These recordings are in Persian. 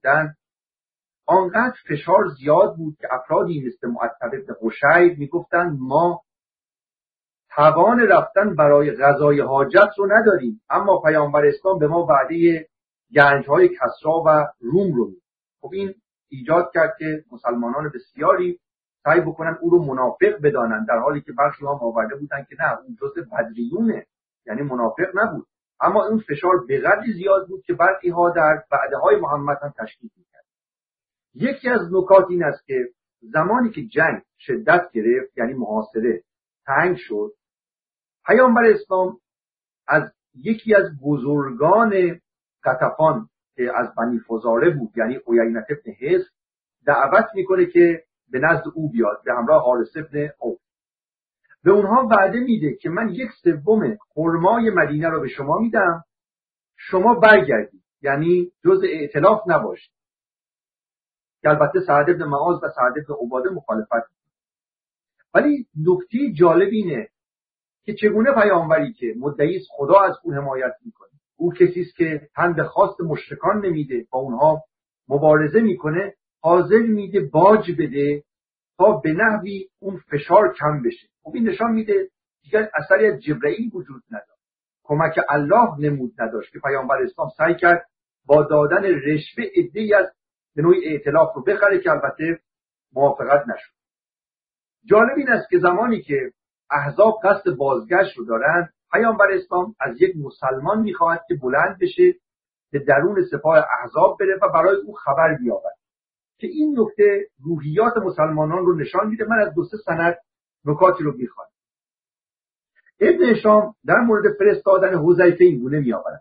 بودن، آنقدر فشار زیاد بود که افرادی مثل معتب بن قشیر میگفتند ما توان رفتن برای قضای حاجت رو نداریم، اما پیامبر اسلام به ما وعده گنج‌های کسرا و روم رو میده. خب این ایجاد کرد که مسلمانان بسیاری سعی بکنن او رو منافق بدانن، در حالی که برخی هم آورده بودن که نه، اون جزء بدریونه، یعنی منافق نبود. اما اون فشار به قدری زیاد بود که برخی ها در وعده‌های محمد هم تشکیک می‌کرد. یکی از نکات این است که زمانی که جنگ شدت گرفت، یعنی محاصره تنگ شد، پیامبر اسلام از یکی از بزرگان غطفان که از بنی فزاره بود، یعنی عیینة بن حصن، دعوت میکنه که به نزد او بیاد به همراه حارث بن عوف. به اونها وعده میده که من 1/3 خرمای مدینه رو به شما میدم، شما برگردید، یعنی جزء ائتلاف نباشید. که البته سعد بن معاذ و سعد بن عباده مخالفت میکنه. ولی نکته جالب اینه که چگونه پیامبری که مدعی است خدا از او حمایت میکنه، او کسی است که تن به خواست مشرکان نمیده، با اونها مبارزه میکنه، حاضر میده باج بده تا به نحوی اون فشار کم بشه. خب این نشان میده دیگر اثری از جبرئیل وجود نداشت، کمک الله نمود نداشت که پیامبر اسلام سعی کرد با دادن رشوه عده‌ای از به نوعی ائتلاف رو بخره که البته موافقت نشد. جالب این است که زمانی که احزاب قصد بازگشت رو دارن، پیامبر اسلام از یک مسلمان میخواهد که بلند بشه به درون سپاه احزاب بره و برای او خبر بیاورد، که این نکته روحیات مسلمانان رو نشان میده. من از 2-3 سند نکاتی رو میخوام. ابن هشام در مورد فرستادن حذیفه این گونه میآورد.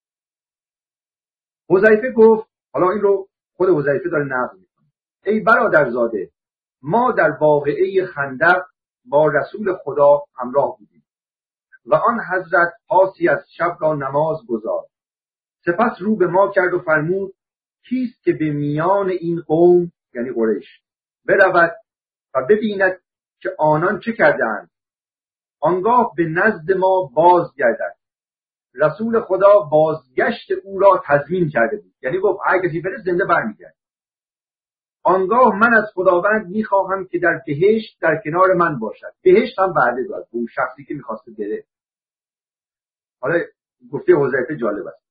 حذیفه گفت، حالا این رو خود حذیفه داره نقل میکنه: ای برادرزاده، ما در واقعه خندق با رسول خدا همراه بودیم و آن حضرت پاسی از شب را نماز گذارد. سپس رو به ما کرد و فرمود کیست که به میان این قوم، یعنی قریش، برود و ببیند که آنان چه کردند، آنگاه به نزد ما بازگردد. رسول خدا بازگشت او را تضمین کرده بود، یعنی گفت اگه کسی بره زنده برمیگرد. آنگاه من از خداوند میخواهم که در بهشت در کنار من باشد. بهشت هم وعده داد به اون شخصی که میخواسته بره. حالا گفته حذیفه جالب است: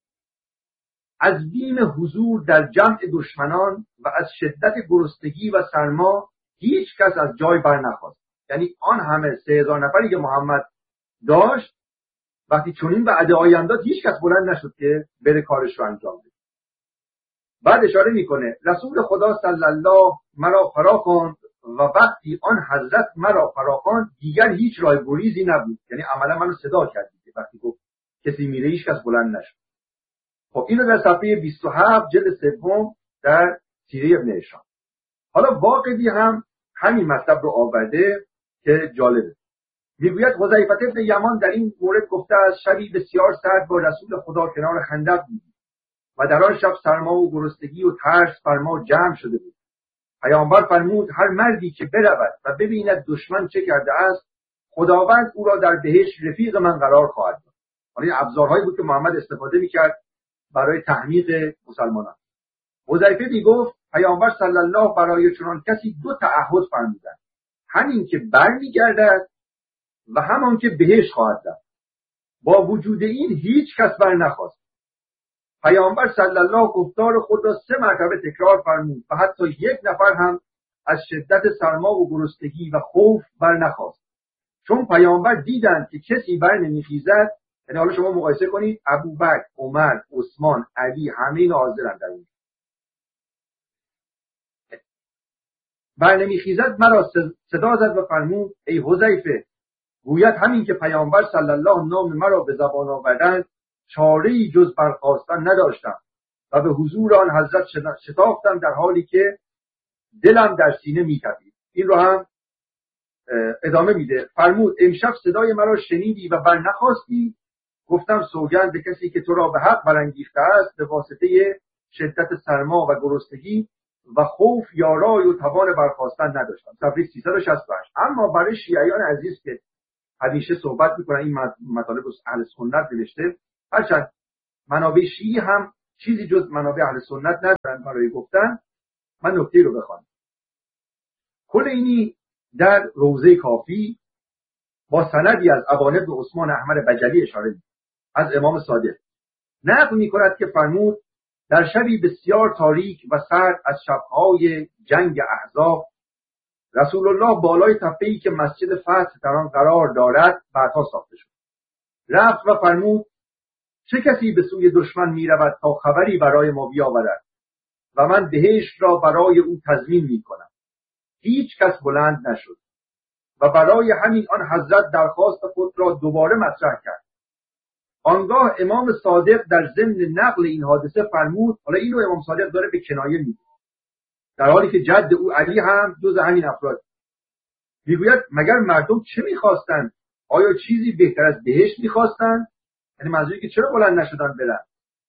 از بیم حضور در جمع دشمنان و از شدت گرسنگی و سرما هیچ کس از جای بر نخاست. یعنی آن همه 3000 نفری که محمد داشت، وقتی چنین وعده آینده داد، هیچ کس بلند نشد که بره کارش رو انجام بده. بعد اشاره میکنه رسول خدا صلی الله مرا فرا خواند و وقتی آن حضرت مرا فرا خواند دیگر هیچ راه گریزی نبود. یعنی عملا منو صدا کرد که وقتی گفت کسی میره هیچ کس بلند نشد. خب اینو در صفحه 27 جلد 3 در سیره ابن هشام. حالا واقعی هم همین مطلب رو آورده که جالبه. میگوید حذیفه بن یمان در این مورد گفته است شبی بسیار سرد با رسول خدا کنار خندق بودیم و در آن شب سرما و گرسنگی و ترس بر ما جمع شده بود. پیامبر فرمود هر مردی که برود و ببیند دشمن چه کرده است، خداوند او را در بهشت رفیق من قرار خواهد داد. این ابزارهایی بود که محمد استفاده میکرد برای تحمیق مسلمانان. حذیفه میگفت پیامبر صلی الله برای چنان کسی 2 تعهد فرمودند: همین که برمیگردد و همان که بهشت خواهد رفت. با وجود این هیچ کس بر نخواست. پیامبر صلی الله گفتار خود را 3 مرتبه تکرار فرمود و حتی 1 نفر هم از شدت سرما و گرسنگی و خوف بر نخواست. چون پیامبر دیدند که کسی بر نمیخیزد، یعنی حالا شما مقایسه کنید ابوبکر، عمر، عثمان، علی، همه اینا حاضرند در اون. بر نمیخیزد مرا صدا زد و فرمود ای حذیفه، گوید همین که پیامبر صلی الله نام مرا به زبان آوردند چاره‌ای جز برخاستن نداشتم و به حضور آن حضرت شتافتم در حالی که دلم در سینه می‌تپید. این رو هم ادامه میده. فرمود امشب صدای مرا شنیدی و بر نخواستی؟ گفتم سوگند به کسی که تو را به حق برانگیخته است، به واسطه شدت سرما و گرسنگی و خوف یارای و توان برخاستن نداشتم. صفحه 368. اما برای شیعیان عزیز که همیشه صحبت میکنن این مطالب رو اهل سنت نوشته، هرچند منابع شیعی هم چیزی جز منابع اهل سنت ندارن برای گفتن، من نکته رو بخوام. کلینی در روضه کافی با سندی از ابان بن عثمان احمد بجلی اشاره می‌کند از امام صادق نقل می‌کند که فرمود در شبی بسیار تاریک و سرد از شب‌های جنگ احزاب رسول الله بالای تپه‌ای که مسجد فتح در آن قرار دارد بعدها ساخته شد رفت و فرمود چه کسی به سوی دشمن می‌رود تا خبری برای ما بیاورد و من بهشت را برای او تضمین می‌کنم. هیچ کس بلند نشد و برای همین آن حضرت درخواست خود را دوباره مطرح کرد. آنگاه امام صادق در ضمن نقل این حادثه فرمود، حالا اینو امام صادق داره به کنایه میگه، در حالی که جد او علی هم جز همین افراد، میگوید مگر مردم چه میخواستند؟ آیا چیزی بهتر از بهشت میخواستند؟ یعنی منظوری که چرا بلند نشدن برن؟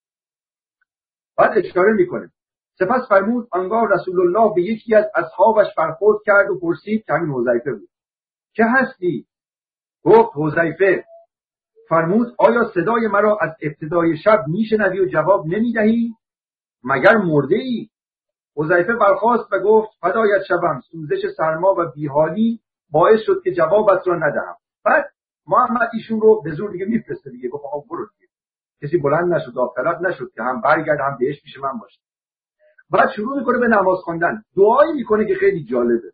بعد اشاره میکنه سپس فرمود آنگاه رسول الله به یکی از اصحابش برخورد کرد و پرسید که همین حذیفه بود که هستی؟ گفت حذیفه. فرمود آیا صدای مرا از ابتدای شب میشنوی و جواب نمیدهی؟ مگر مرده ای؟ حذیفه برخاست و گفت فدایت شوم، سوزش سرما و بیحالی باعث شد که جوابت را ندهم. بعد محمد ایشون رو به زور دیگه میفرسته دیگه، گفت آقا برو دیگه. کسی بلند نشد، داوطلب نشد که هم برگرد هم بهش پیش من باشه. بعد شروع میکنه به نماز خواندن، دعایی میکنه که خیلی جالبه.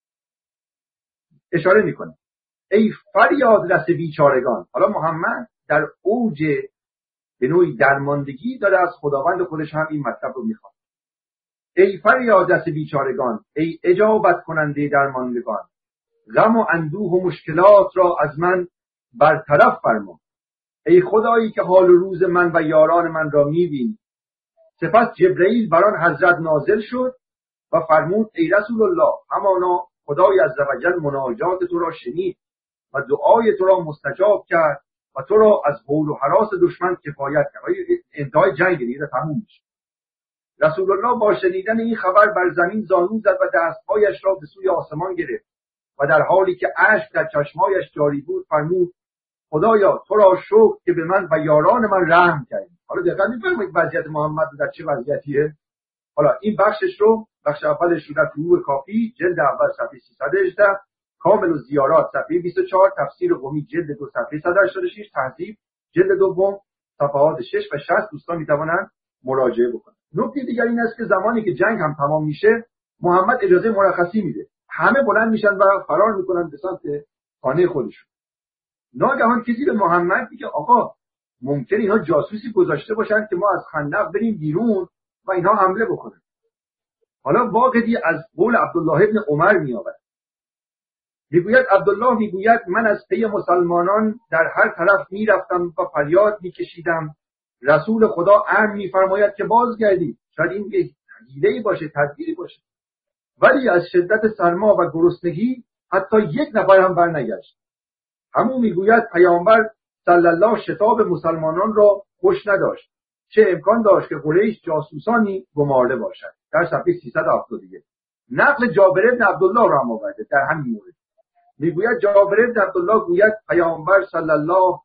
اشاره میکنه ای فریاد رس بیچارگان. حالا محمد در اوج به نوعی درماندگی داره از خداوند خودش هم این مطلب رو میخواد. ای فریاد رس بیچارگان، ای اجابت کننده درماندگان، غم و اندوه و مشکلات را از من برطرف فرما. ای خدایی که حال و روز من و یاران من را میبینی. سپس جبرئیل بر آن حضرت نازل شد و فرمود ای رسول الله، همانا خدای عزوجل مناجات تو را شنید و دعای تو را مستجاب کرد و تو را از هول و هراس دشمن کفایت کرد. انتهای جنگ دیگه تموم میشه. رسول الله با شنیدن این خبر بر زمین زانو زد و دستهایش را به سوی آسمان گرفت و در حالی که اشک در چشمایش جاری بود فرمود خدایا تو را شکر که به من و یاران من رحم کردی. حالا دقت می‌فرمایید وضعیت محمد در چه وضعیتیه. حالا این بخش اولش رو در فروع کافی جلد اول صفحه 318، کامل الزیارات صفحه 24، تفسیر قمی جلد 2 صفحه 186، تهذیب جلد دوم صفحات 6 و 60 دوستان میتوانند مراجعه بکنند. نکته دیگر این است که زمانی که جنگ هم تمام میشه محمد اجازه مرخصی میده، همه بلند میشن و فرار میکنن به سمت خانه خودشون. ناگهان کسی به محمد میگه آقا ممکن اینها جاسوسی گذاشته باشن که ما از خندق بریم بیرون و اینها حمله بکنن. حالا واقعی از قول عبدالله ابن عمر میآورد، میگوید عبدالله میگوید من از پی مسلمانان در هر طرف میرفتم و فریاد میکشیدم رسول خدا امر میفرماید که بازگردید. شاید این یه حیله‌ای باشه، تدبیری باشه، ولی از شدت سرما و گرسنگی حتی یک نفر هم برنگشت. همون میگوید پیامبر صلی الله شتاب مسلمانان را خوش نداشت، چه امکان داشت که قریش جاسوسانی گمارده باشد. در صفحه 370 دیگه نقل جابر بن عبدالله را هم آورده در همین مورد. میگوید جابر بن عبدالله گوید پیامبر صلی الله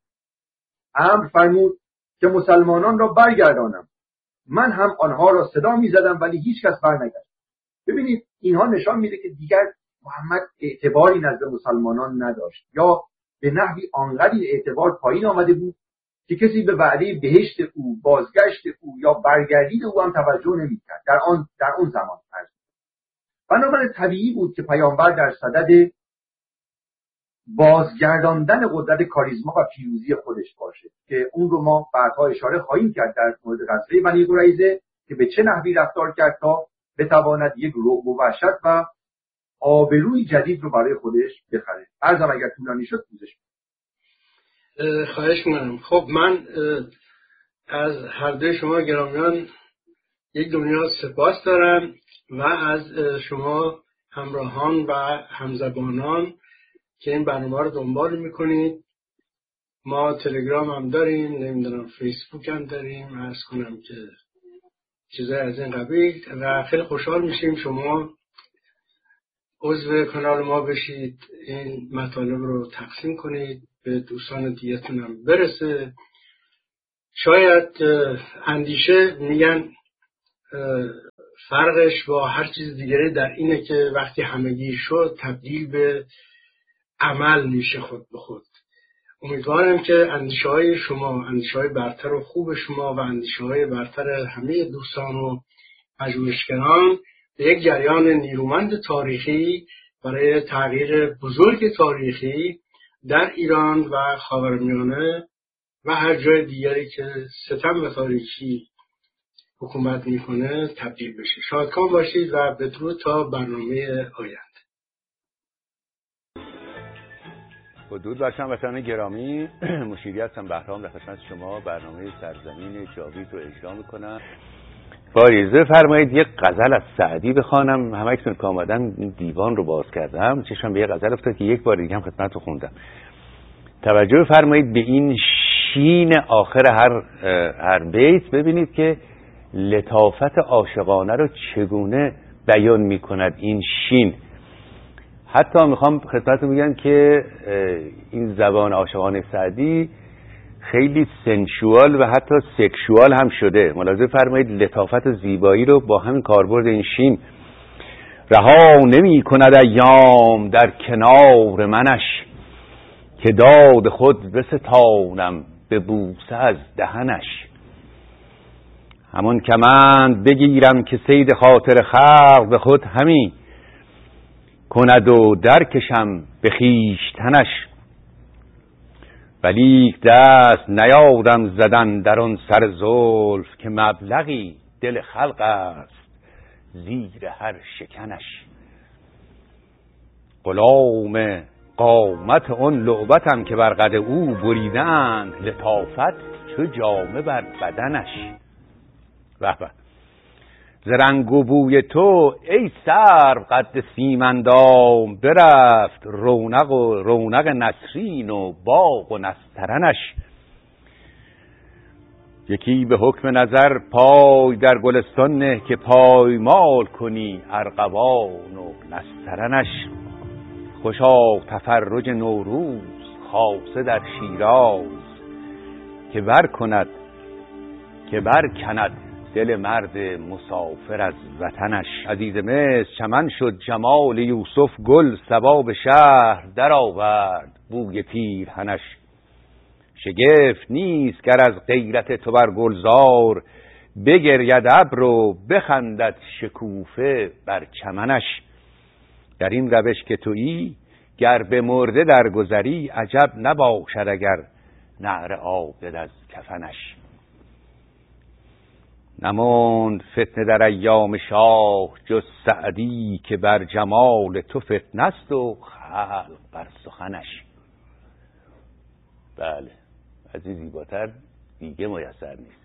امر فرمود که مسلمانان را برگردانم، من هم آنها را صدا میزدم ولی هیچ کس برنگشت. ببینید اینها نشان میده که دیگر محمد اعتباری نزد مسلمانان نداشت، یا به نحوی آنقدر اعتبار پایین آمده بود که کسی به وعده بهشت او، بازگشت او یا برگردید او هم توجه نمی‌کرد در اون زمان. بنابراین طبیعی بود که پیامبر در صدد بازگرداندن قدرت کاریزما و پیروزی خودش باشه که اون رو ما بعدها اشاره خواهیم کرد در مورد غزوه بنی قریظه که به چه نحوی رفتار کرد تا بتواند یک رعب و وحشت و آبروی جدید رو برای خودش بخره. عرضم اگر طولانی شد پوزش خواهش می‌کنم. خب من از هر دوی شما گرامیان یک دنیا سپاس دارم و از شما همراهان و همزبانان که این برنامه رو دنبال میکنید. ما تلگرام هم داریم، نمیدونم فیسبوک هم داریم، عرض کنم که چیزای از این قبیل و خیلی خوشحال میشیم شما عضو کانال ما بشید، این مطالب رو تقسیم کنید به دوستان دیگه‌تون هم برسه شاید اندیشه میگن فرقش با هر چیز دیگری در اینه که وقتی همگی شد تبدیل به عمل میشه خود به خود. امیدوارم که اندیشه های شما، اندیشه های برتر و خوب شما و اندیشه های برتر همه دوستان و پژوهشگران به یک جریان نیرومند تاریخی برای تغییر بزرگ تاریخی در ایران و خاورمیانه و هر جای دیگری که ستم و تاریخی حکومت میکنه تبدیل بشه. شادکام باشید و بدرود تا برنامه آینده. بدرود بر شما گرامی. مشیری هستم، بهرام، در خدمت شما برنامه سرزمین جاوید رو اجرا میکنم. فایزه فرمایید یک غزل از سعدی بخوانم. همکنون که آمدم این دیوان رو باز کردم، چشمم به یک غزل افتاد که یک بار دیگه هم خدمت رو خوندم. توجه فرمایید به این شین آخر هر بیت، ببینید که لطافت عاشقانه رو چگونه بیان میکند این شین. حتی میخوام خدمتتون بگم که این زبان عاشقانه سعدی خیلی سنشوال و حتی سکشوال هم شده. ملاحظه فرمایید لطافت و زیبایی رو با همین کاربرد این شین. رها نمی کند ایام در کنار منش، که داد خود بستانم به بوسه از دهنش. همون کمند بگیرم که صید خاطر خلق به خود همی کند و درکشم به خویشتنش. ولیک دست نیادم زدن در آن سر زلف، که مبلغی دل خلق است زیر هر شکنش. غلام قامت آن لعبتم که بر قد او بریدند، لطافت چو جامه بر بدنش. به به ز رنگ و بوی تو ای سرو قد سیمندام، برفت رونق نسرین و باغ و نسترنش. یکی به حکم نظر پای در گلستان نه، که پایمال کنی ارغوان و نسترنش. خوشا تفرج نوروز خاصه در شیراز، که برکند دل مرد مسافر از وطنش. عزیز مصر چمن شد جمال یوسف گل، صبا به شهر در آورد بوی پیرهنش. شگفت نیست گر از غیرت تو بر گلزار، بگرید ابر و بخندد شکوفه بر چمنش. در این روش که تویی گر به مرده در گذری، عجب نباشد اگر نعره آید از کفنش. نماند فتنه در ایام شاه جز سعدی، که بر جمال تو فتنه است و خلق بر سخنش. بله، از این زیباتر دیگه میسر نیست.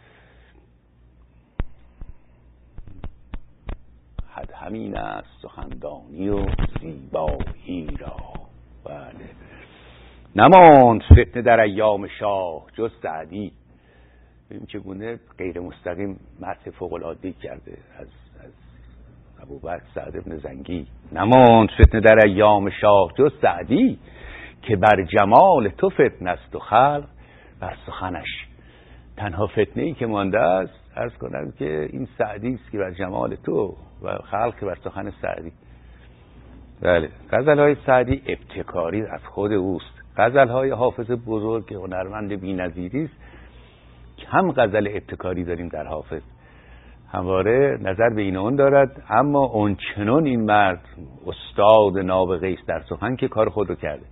حد همین است سخندانی و زیبایی را. بله، نماند فتنه در ایام شاه جز سعدی. ببین چگونه غیر مستقیم مدح فوق‌العاده‌ای کرده از ابوبکر سعد بن زنگی. نماند فتنه در ایام شاه جز سعدی، که بر جمال تو فتنه است و خلق بر سخنش. تنها فتنه‌ای که مانده است عرض کنم که این سعدی است که بر جمال تو و خلق بر سخن سعدی. بله، غزل‌های سعدی ابتکاری از خود اوست. غزل‌های حافظ بزرگ هنرمند بی‌نظیری است. کم غزل ابتکاری داریم در حافظ. همواره نظر به این اون دارد، اما اون چنان این مرد استاد نابغه است در سخن که کار خود رو کرده.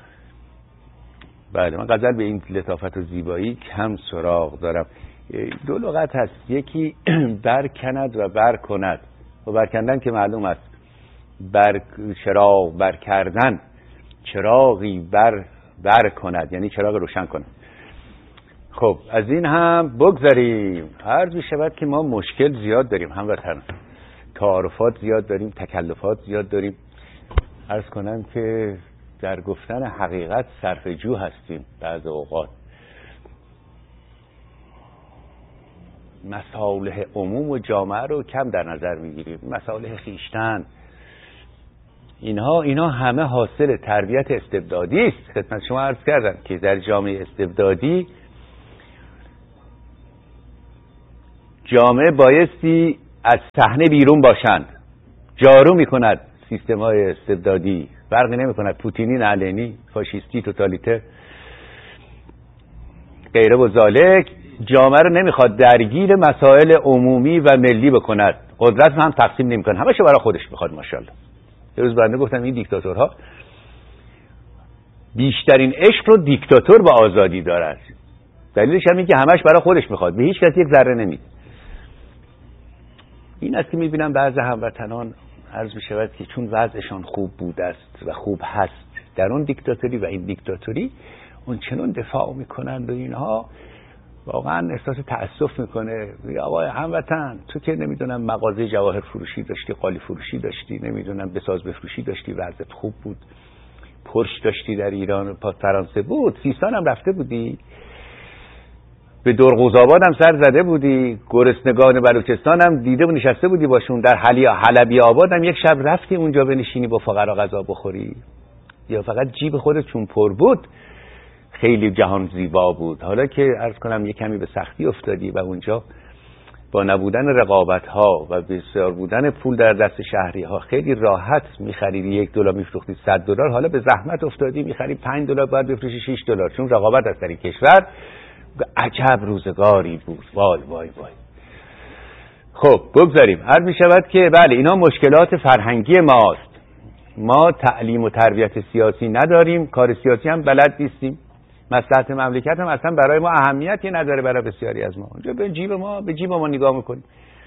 بله، من غزل به این لطافت و زیبایی کم سراغ دارم. دو لغت هست، یکی برکند و برکند. و برکندن که معلوم است، چراغ برکردن، چراغی بر کند یعنی چراغ روشن کند. خب از این هم بگذاریم. عرض می شود که ما مشکل زیاد داریم هموطنان، تعارفات زیاد داریم، تکلفات زیاد داریم. عرض کنم که در گفتن حقیقت صرفه‌جو هستیم. بعض اوقات مصالح عموم و جامعه رو کم در نظر میگیریم. مصالح خویشتن اینها همه حاصل تربیت استبدادی است. خدمت شما عرض کردم که در جامعه استبدادی جامعه بایستی از صحنه بیرون باشند. جارو میکند سیستم‌های استبدادی، فرقی نمیکند پوتینی، نعلینی، فاشیستی، توتالیتر، غیره و ذالک. جامعه رو نمیخواد درگیر مسائل عمومی و ملی بکند، قدرت هم تقسیم نمیکنه، همه‌شو برای خودش میخواد. ماشاءالله یه روز بنده گفتم این دیکتاتورها بیشترین عشق رو دیکتاتور با آزادی دارد. دلیلش هم این که همش برای خودش میخواد، به هیچ کس یک ذره نمیده. این است که میبینم بعضی هموطنان عرض میشود که چون وضعشان خوب بوده است و خوب هست در اون دیکتاتوری و این دیکتاتوری، اون چنون دفاع میکنند و اینها واقعا احساس تأسف میکنه. آقای هموطن، تو که نمیدونم مغازه جواهر فروشی داشتی، قالی فروشی داشتی، نمیدونم بساز بفروشی داشتی، وضعت خوب بود، پرش داشتی، در ایران فرانسه بود، سیستان هم رفته بودی، به درغوزآباد هم سر زده بودی، گرسنگان بلوچستان هم دیده و نشسته بودی باشون، در حلبی آباد هم یک شب رفتی اونجا بنشینی با فقرا غذا بخوری، یا فقط جیب خودت چون پر بود خیلی جهان زیبا بود؟ حالا که عرض کنم یک کمی به سختی افتادی و اونجا با نبودن رقابت ها و بسیار بودن پول در دست شهری ها خیلی راحت میخریدی، $1 میفروختی $100، حالا به زحمت افتادی میخری $5 باید بفروشی $6 چون رقابت از در این کشور. عجب روزگاری بود، وای وای وای. خب بگذاریم. عرض می شود که بله اینا مشکلات فرهنگی ماست. ما تعلیم و تربیت سیاسی نداریم، کار سیاسی هم بلد نیستیم، مصلحت مملکت هم اصلا برای ما اهمیتی نداره. برای بسیاری از ما اونجا به جیب ما نگاه میکنیم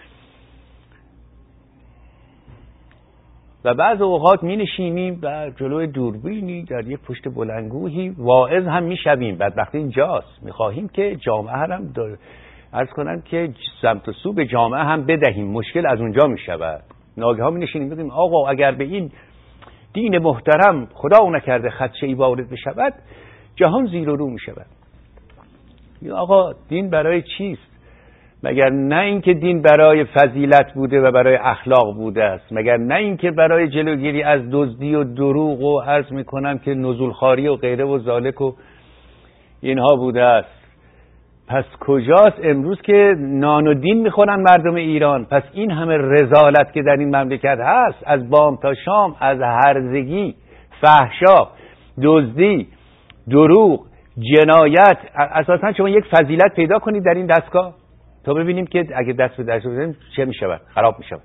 و بعض اوقات می نشینیم و جلوی دوربینی در یک پشت بلندگویی واعظ هم می شویم. بدبختی اینجاست، می خواهیم که جامعه هم عرض کنم که سمت و سو به جامعه هم بدهیم. مشکل از اونجا می شود. ناگهان می نشینیم بگیم آقا اگر به این دین محترم خدا نکرده خدشه‌ای وارد بشود، جهان زیر و رو می شود. آقا دین برای چیست؟ مگر نه اینکه دین برای فضیلت بوده و برای اخلاق بوده است؟ مگر نه اینکه برای جلوگیری از دزدی و دروغ و عرض میکنم که نزولخواری و غیره و ذالک و اینها بوده است؟ پس کجاست امروز که نان و دین میخورن مردم ایران؟ پس این همه رذالت که در این مملکت هست، از بام تا شام، از هرزگی، فحشا، دزدی، دروغ، جنایت، اساسا شما یک فضیلت پیدا کنید در این دستگاه تا ببینیم که اگه دست به دست بزنیم چه میشود، خراب میشود.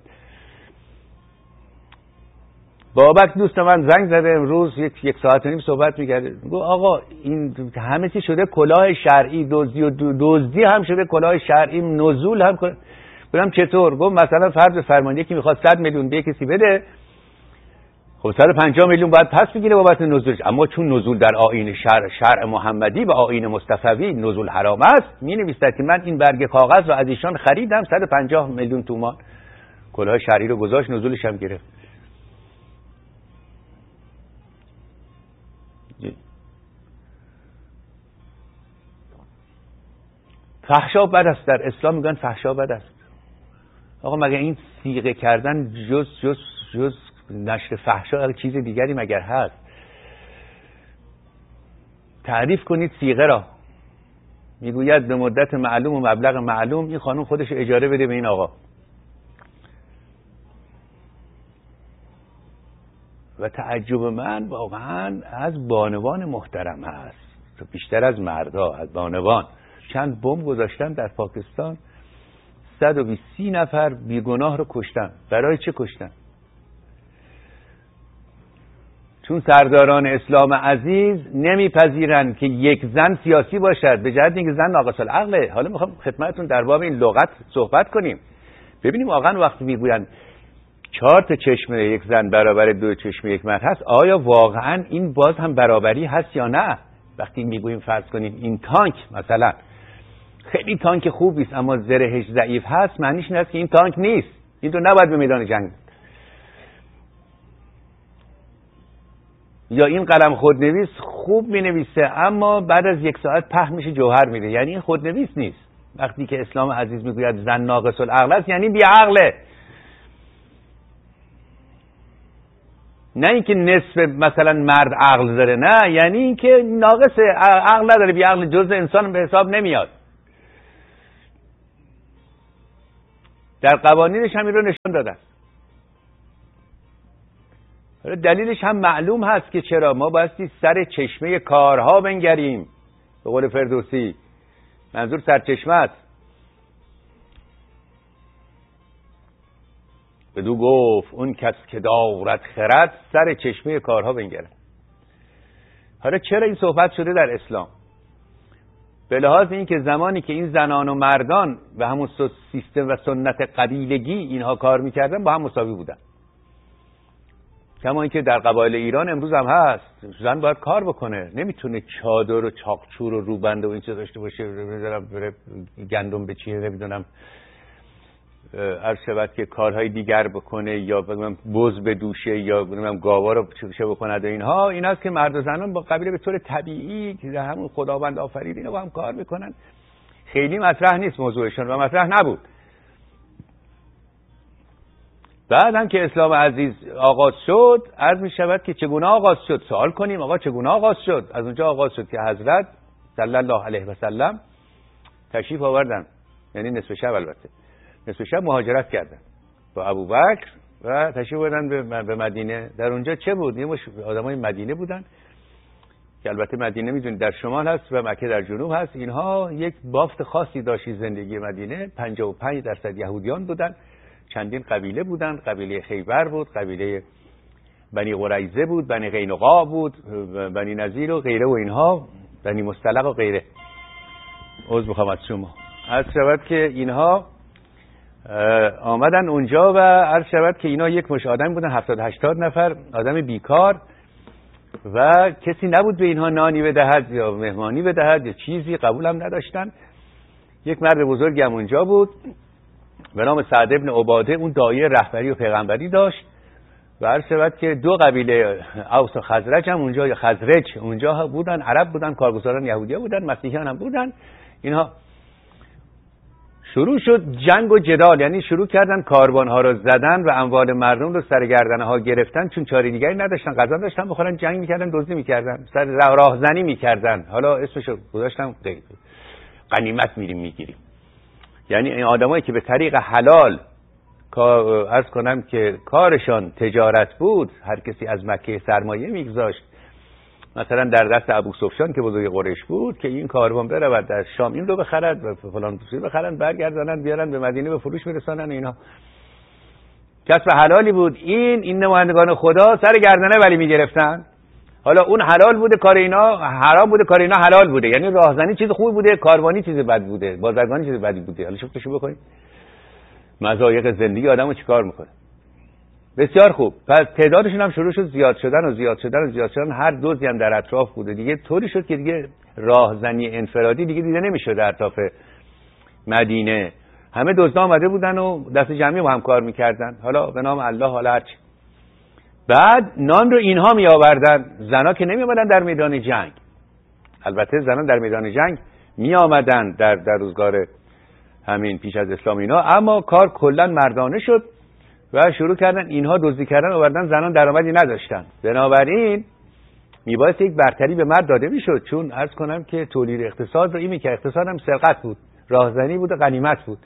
بابک دوست من زنگ زده امروز، یک ساعت و نیم صحبت میکرده، گفت آقا این همه چی شده کلاه شرعی، دزدی هم شده کلاه شرعی، نزول هم گفتم چطور؟ گفت مثلا فرض فرمانده که میخواد 100 میلیون به کسی بده، خب 150 میلیون باید پس بگیره بابت نزولش. اما چون نزول در آیین شرع محمدی و آیین مصطفوی نزول حرام است، می‌نویسد که من این برگ کاغذ رو از ایشان خریدم 150 میلیون تومان، کلاه شرعی رو گذاشت، نزولش هم گرفت. فحشا بد است، در اسلام میگن فحشا بد است. آقا مگه این صیغه کردن جز نشر فحشا چیز دیگری مگر هست؟ تعریف کنید صیغه را. میگوید به مدت معلوم و مبلغ معلوم این خانم خودش اجاره بده به این آقا. و تعجب من واقعا از بانوان محترم هست، بیشتر از مردا، از بانوان. چند بمب گذاشتن در پاکستان، 120 نفر بیگناه رو کشتن. برای چه کشتن؟ چون سرداران اسلام عزیز نمیپذیرند که یک زن سیاسی باشد، به جهت اینکه زن ناقص العقله. حالا میخوام خدمتتون در باب این لغت صحبت کنیم. ببینیم واقعا وقتی میگویند 4 تا چشم یک زن برابر 2 چشم یک مرد هست، آیا واقعا این باز هم برابری هست یا نه؟ وقتی میگوییم فرض کنیم این تانک مثلا خیلی تانک خوبی است اما زرهش ضعیف هست، معنیش این است که این تانک نیست، این تو نباید به میدان جنگ. یا این قلم خودنویس خوب مینویسه اما بعد از 1 ساعت پهن میشه جوهر میده، یعنی این خودنویس نیست. وقتی که اسلام عزیز میگوید زن ناقص العقل است، یعنی بی عقله. نه اینکه نصف مثلا مرد عقل داره، نه، یعنی اینکه ناقص عقل نداره، بی عقل، جزء انسان به حساب نمیاد. در قوانینش هم این رو نشان دادن. دلیلش هم معلوم هست که چرا ما بایستی سر چشمه کارها بنگریم. به قول فردوسی، منظور سرچشمه است. بدو گفت اون کس که دارد خرد سر چشمه کارها بنگرد. حالا چرا این صحبت شده در اسلام؟ به لحاظ این که زمانی که این زنان و مردان و همون سیستم و سنت قبیلگی اینها کار میکردن با هم مساوی بودن. کما اینکه در قبایل ایران امروز هم هست، زن باید کار بکنه، نمیتونه چادر و چاقچور و روبنده و این چیز داشته باشه، نمیدونم بره گندم بچینه، نمیدونم هر شبت که کارهای دیگر بکنه یا بگم بز بدوشه یا بگم گاوا رو چوشه بکنه. اینها این است که مرد و زنان با قبیله به طور طبیعی که همون خداوند آفرید اینا با هم کار میکنن. خیلی مطرح نیست موضوعشون و مطرح نبود. بعد هم که اسلام عزیز آغاز شد، عرض می شود که چگونه آغاز شد. سوال کنیم آقا چگونه آغاز شد؟ از اونجا آغاز شد که حضرت صلی الله علیه و سلم تشریف آوردن، یعنی نصف شب، البته نصف شب مهاجرت کردن با ابوبکر و تشریف آوردن به مدینه. در اونجا چه بود؟ یه مش آدمای مدینه بودن که البته مدینه میدونید در شمال هست و مکه در جنوب هست. اینها یک بافت خاصی داشت زندگی مدینه. 55% یهودیان بودن، چندین قبیله بودن، قبیله خیبر بود، قبیله بنی قریظه بود، بنی قینقاع بود، بنی نذیر و غیره و اینها، بنی مصطلق و غیره. عذر میخوام از شما. عرض شود که اینها آمدن اونجا و عرض شود که اینا یک مش آدم بودن، 70-80 نفر آدم بیکار و کسی نبود به اینها نانی بدهد یا مهمانی بدهد یا چیزی، قبول هم نداشتن. یک مرد بزرگی هم اونجا بود به نام سعد ابن عباده، اون داعیه رهبری و پیغمبری داشت و عرض شود که دو قبیله اوس و خزرج هم اونجا یا خزرج اونجا بودن، عرب بودن، کارگزاران یهودیا بودن، مسیحیان هم بودن. اینها شروع شد جنگ و جدال، یعنی شروع کردن کاروانها رو زدن و اموال مردم رو سر گردنها گرفتن، چون چاره دیگری نداشتن، غذا داشتن بخورن، جنگ میکردن، دزدی میکردن، سر راهزنی میکردن. حالا اسمشو گذاشتن غنیمت میگیریم. یعنی این آدمایی که به طریق حلال عرض کنم که کارشان تجارت بود، هر کسی از مکه سرمایه میگذاشت، مثلا در دست ابو سفیان که بزرگ قریش بود که این کاروان برود در شام این رو بخرد و فلان چیز بخرن، برگردانن بیارن به مدینه به فروش برسانن. اینا کسب حلالی بود. این نمایندگان خدا سر گردنه ولی میگرفتن. حالا اون حلال بوده کار اینا، حرام بوده کار اینا حلال بوده. یعنی راهزنی چیز خوبی بوده، کاروانی چیز بد بوده، بازرگانی چیز بدی بوده. حالا شفتشو بکنید مزایق زندگی آدمو چیکار میکنه. بسیار خوب. پس تعدادشون هم شروع شد زیاد شدن. هر دوزی هم در اطراف بوده دیگه. طوری شد که دیگه راهزنی انفرادی دیگه دیده نمیشد در اطراف مدینه. همه دزدا آمده بودن و دست جمعی با هم کار میکردن. حالا به نام الله حالا هرچی. بعد نان رو اینها می آوردن. زنا که نمی آمدن در میدان جنگ. البته زنان در میدان جنگ می آمدن در روزگار همین پیش از اسلام اینا، اما کار کلا مردانه شد و شروع کردن اینها دزدی کردن آوردن. زنان درآمدی نداشتن، بنابراین میبایست یک برتری به مرد داده میشد، چون عرض کنم که تولید اقتصاد رو این میکرد. اقتصاد هم سرقت بود، راهزنی بود و غنیمت بود.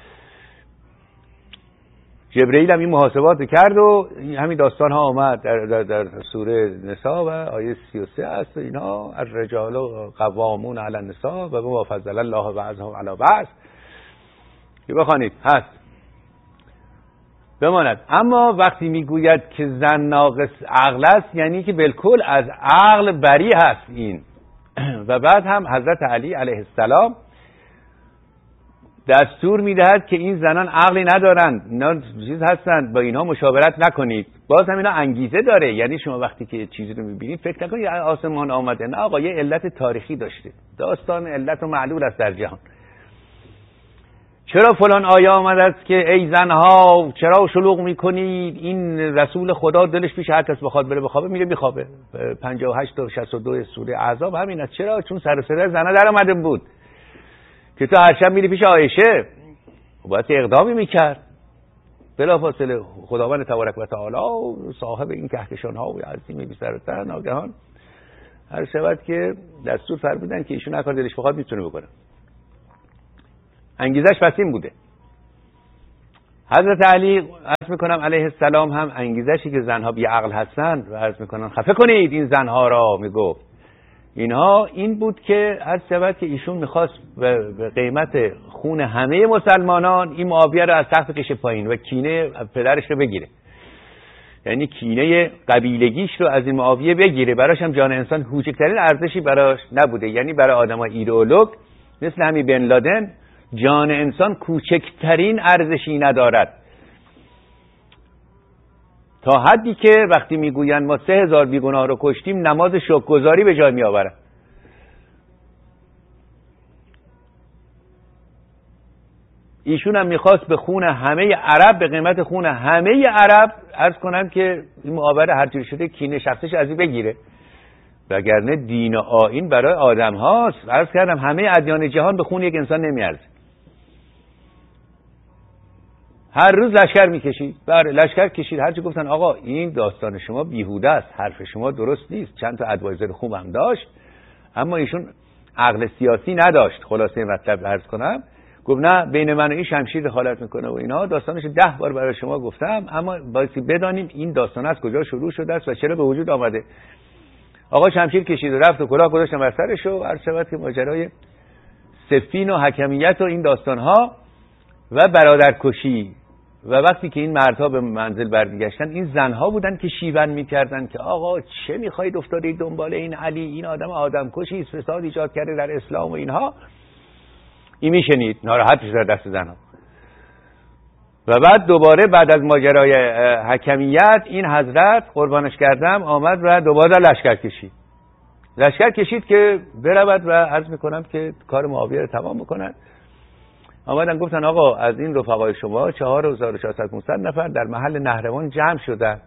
جبرئیل هم این محاسبات کرد و همین داستان ها آمد در سوره نساء و آیه 33 است. اینا الرجال قوامون علی النساء و بما فضل الله بعضهم علی بعض که بخوانید هست بماند. اما وقتی میگوید که زن ناقص عقل است، یعنی که بالکل از عقل بری هست این. و بعد هم حضرت علی علیه السلام دستور میدهد که این زنان عقلی ندارن، اینا چیز هستن، با اینها مشاورت نکنید. باز هم اینا انگیزه داره. یعنی شما وقتی که چیزی رو میبینید فکر نکنید آسمان آمده، نه آقا، یه علت تاریخی داشته. داستان علت و معلول است در جهان. چرا فلان آیه آمده است که ای زنها چرا شلوغ میکنید؟ این رسول خدا دلش پیش هر کس بخواد بره بخوابه میره میخوابه. 58 تا 62 سوره احزاب همین است. چرا؟ چون سر و صدا زنا در اومده بود که تو هر شب میری پیش عایشه باید اقدامی میکرد. بلافاصله خداوند تبارک و تعالی صاحب این کهکشان ها و عظیم بی سر و ته ناگهان هر شود که دستور فرمودن که ایشون هر کار دلش بخواد میتونه بکنه. انگیزش پس این بوده. حضرت علی عرض میکنم علیه السلام هم انگیزشی که زنها بی عقل هستند و عرض میکنن خفه کنید این زنها را، میگفت اینها این بود که از سبب که ایشون میخواست به قیمت خون همه مسلمانان این معاویه رو از تخت کشه پایین و کینه پدرش رو بگیره، یعنی کینه قبیلگیش رو از این معاویه بگیره. براش هم جان انسان کوچکترین ارزشی براش نبوده، یعنی برای آدمای ایدئولوگ مثل همین بن لادن جان انسان کوچکترین ارزشی ندارد، تا حدی که وقتی میگوین ما 3000 بیگناه رو کشتیم نماز شکرگزاری به جای میآورن. ایشون هم میخواست به خون همه عرب، به قیمت خون همه عرب عرض کنم که این معاوره هر جوری شده کینه شخصش از این بگیره، وگرنه دین و آیین برای آدم هاست. عرض کردم همه ادیان جهان به خون یک انسان نمیارزه. هر روز لشکر میکشید، بله لشکر کشید، هرچی گفتن آقا این داستان شما بیهوده است، حرف شما درست نیست، چند تا ادوایزر خوبم داشت اما ایشون عقل سیاسی نداشت. خلاصه مطلب عرض کنم گفت نه بین من و این شمشیر دخالت میکنه و اینا، داستانش 10 بار برای شما گفتم اما بایستی بدانیم این داستان از کجا شروع شده است و چرا به وجود آمده. آقا شمشیر کشید و رفت و کلاه گذاشتن بر سرش و هر شبت که ماجرای سفین و حکمیت و این داستان ها و برادرکشی. و وقتی که این مردها به منزل برگشتن این زنها بودن که شیون میکردن که آقا چه میخواید افتادید دنبال این علی، این آدم کشی است، فساد ایجاد کرده در اسلام و اینها. این میشنید ناراحت میشه در دست زنها. و بعد دوباره بعد از ماجرای حکمیت این حضرت قربانش کردم آمد و دوباره لشکر کشید که برود و عرض میکنم که کار معاویه رو تمام بکنن. آمدن گفتن آقا از این رفقای شما 4400 نفر در محل نهروان جمع شدن،